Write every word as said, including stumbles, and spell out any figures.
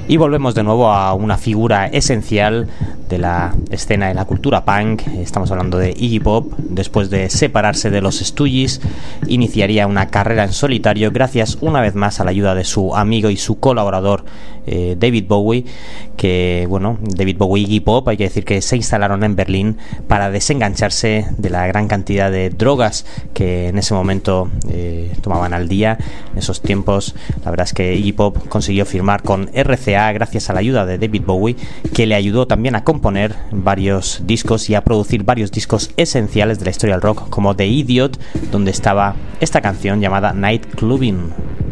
Y volvemos de nuevo a una figura esencial de la escena de la cultura punk. Estamos hablando de Iggy Pop. Después de separarse de los Stooges, iniciaría una carrera en solitario gracias una vez más a la ayuda de su amigo y su colaborador eh, David Bowie, que bueno, David Bowie y Iggy Pop, hay que decir que se instalaron en Berlín para desengancharse de la gran cantidad de drogas que en ese momento eh, tomaban al día. En esos tiempos, la verdad es que Iggy Pop consiguió firmar con R C A gracias a la ayuda de David Bowie, que le ayudó también a componer varios discos y a producir varios discos esenciales de la historia del rock, como The Idiot, donde estaba esta canción llamada Night Clubbing.